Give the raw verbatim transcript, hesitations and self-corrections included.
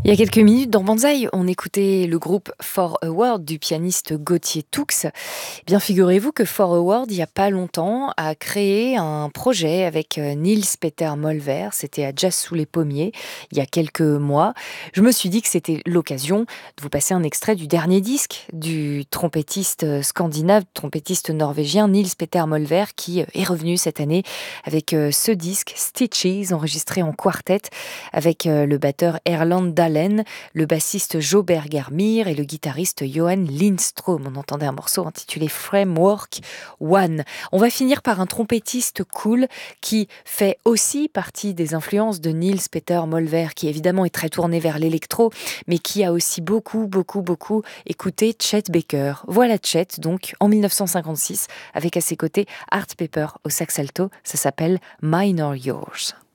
Il y a quelques minutes, dans Banzai, on écoutait le groupe For a World du pianiste Gauthier Toux. Eh bien, figurez-vous que For a World, il n'y a pas longtemps, a créé un projet avec euh, Niels Peter Molver. C'était à Jazz sous les pommiers, il y a quelques mois. Je me suis dit que c'était l'occasion de vous passer un extrait du dernier disque du trompettiste euh, scandinave, trompettiste norvégien Niels Peter Molver, qui euh, est revenu cette année avec euh, ce disque Stitches, enregistré en quartet, avec euh, le batteur Erland Dahlen, le bassiste Jo Bergermir et le guitariste Johan Lindström. On entendait un morceau intitulé Framework One. On va finir par un trompettiste cool qui fait aussi partie des influences de Niels Peter Molver, qui évidemment est très tourné vers l'électro, mais qui a aussi beaucoup, beaucoup, beaucoup écouté Chet Baker. Voilà Chet, donc, en dix-neuf cent cinquante-six, avec à ses côtés Art Pepper au sax alto. Ça s'appelle Mine or Yours.